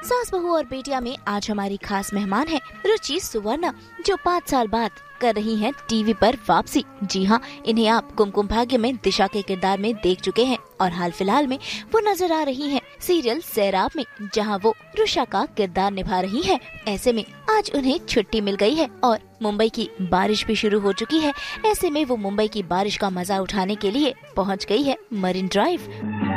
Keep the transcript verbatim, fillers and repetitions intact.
सास बहू और बेटिया में आज हमारी खास मेहमान है रुचि सुवर्णा, जो पाँच साल बाद कर रही हैं टीवी पर वापसी। जी हाँ, इन्हें आप कुमकुम भाग्य में दिशा के किरदार में देख चुके हैं और हाल फिलहाल में वो नजर आ रही हैं सीरियल सैराब में, जहां वो रुषा का किरदार निभा रही हैं। ऐसे में आज उन्हें छुट्टी मिल गई है और मुंबई की बारिश भी शुरू हो चुकी है। ऐसे में वो मुंबई की बारिश का मजा उठाने के लिए पहुंच गई है मरीन ड्राइव।